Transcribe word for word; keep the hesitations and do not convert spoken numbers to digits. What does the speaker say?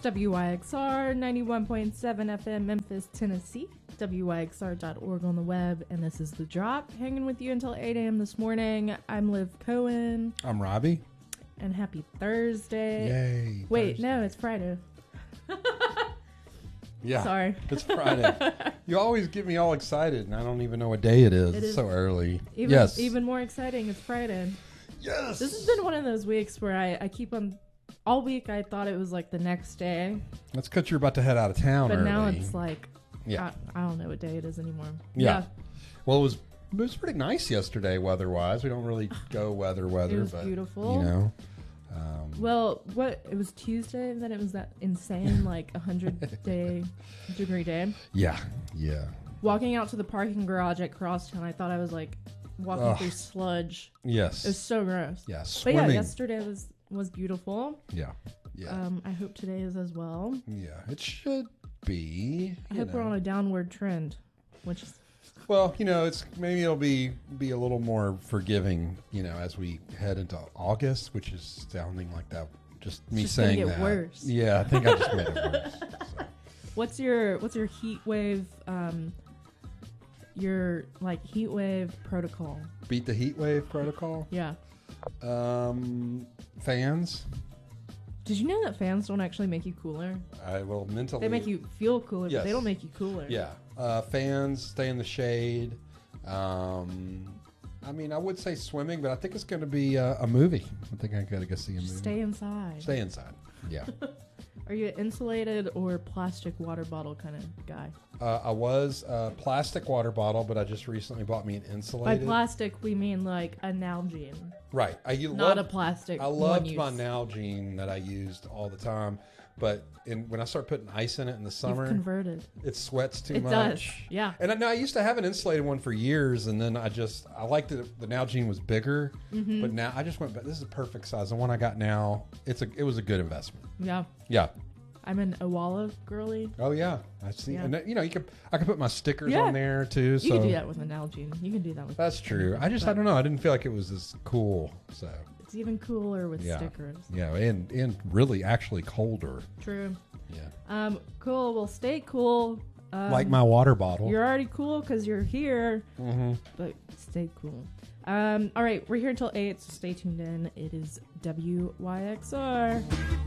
W Y X R ninety-one point seven F M, Memphis, Tennessee. W Y X R dot org on the web. And this is The Drop, hanging with you until eight a.m. this morning. I'm Liv Cohen. I'm Robbie. And happy Thursday. Yay. Wait, Thursday. no, it's Friday. Yeah. Sorry. It's Friday. You always get me all excited, and I don't even know what day it is. It it's is so early. Even, yes. Even more exciting, it's Friday. Yes. This has been one of those weeks where I, I keep on... All week I thought it was like the next day. That's because you're about to head out of town But early. now it's like... Yeah. I, I don't know what day it is anymore. Yeah. Well, it was it was pretty nice yesterday weather-wise. We don't really go weather weather, It was but beautiful. you know. Um, Well, what it was Tuesday, and then it was that insane like one hundred day degree day. yeah. Yeah. Walking out to the parking garage at Crosstown, I thought I was like walking Ugh. through sludge. Yes. It was so gross. yeah. But Swimming. yeah, yesterday was was beautiful. yeah. Yeah. Um, I hope today is as well. yeah. It should be. I you hope we're know. on a downward trend, which is Well, you know, it's maybe it'll be be a little more forgiving, you know, as we head into August, which is sounding like that. Just me just gonna saying get that. worse. Yeah, I think I just made it worse. So. what's your what's your heat wave um your like heat wave protocol? Beat the heat wave protocol. Yeah. Um, fans. Did you know that fans don't actually make you cooler? I will mentally. They make you feel cooler, Yes. but they don't make you cooler. Yeah. Uh, fans stay in the shade. Um, I mean, I would say swimming, but I think it's going to be a, a movie. I think I got to go see a movie. Stay inside. Stay inside. Yeah. Are you an insulated or plastic water bottle kind of guy? Uh, I was a plastic water bottle, but I just recently bought me an By insulated. plastic, we mean like a Nalgene, Right. I you not loved, a plastic. I loved one my use. Nalgene that I used all the time, but in, when I start putting ice in it in the summer, You've converted. it sweats too It much. does. Yeah. And I know I used to have an insulated one for years, and then I just I liked it. The Nalgene was bigger, Mm-hmm. but now I just went back. This is a perfect size. The one I got now, it's a it was a good investment. Yeah. Yeah. I'm an Owala girly. Oh yeah, I see. Yeah. And that- you know, you could I could put my stickers Yeah. on there too. You So can do that with an Nalgene. You can do that with. that's true. I just But- I don't know. I didn't feel like it was as cool. So It's even cooler with Yeah. stickers. yeah, and and really actually colder. True. Yeah. Um. Cool. Well, stay cool. Um, Like my water bottle. You're already cool because you're here, Mm-hmm. but stay cool. Um. All right. We're here until eight, so stay tuned in. It is W Y X R.